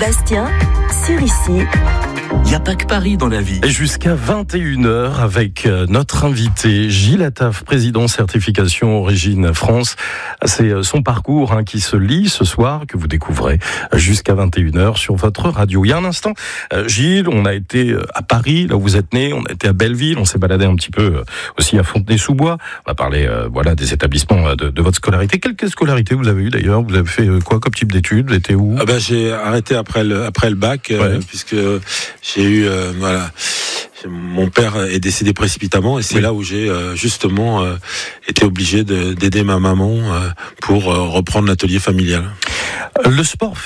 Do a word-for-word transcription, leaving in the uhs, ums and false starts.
Bastien, sur Ici. Il n'y a pas que Paris dans la vie. Et jusqu'à vingt et une heures avec notre invité Gilles Attaf, président certification Origine France. C'est son parcours hein, qui se lit ce soir, que vous découvrez jusqu'à vingt et une heures sur votre radio. Il y a un instant, Gilles, on a été à Paris, là où vous êtes né, on a été à Belleville, on s'est baladé un petit peu aussi à Fontenay-sous-Bois. On va parler euh, voilà, des établissements de, de votre scolarité. Quelle scolarité vous avez eu d'ailleurs? Vous avez fait quoi comme type d'études? Vous étiez où? ah ben, J'ai arrêté après le, après le bac, ouais. euh, puisque j'ai eu... Euh, voilà. Mon père est décédé précipitamment et c'est oui. là où j'ai euh, justement euh, été obligé de, d'aider ma maman euh, pour euh, reprendre l'atelier familial. Le sport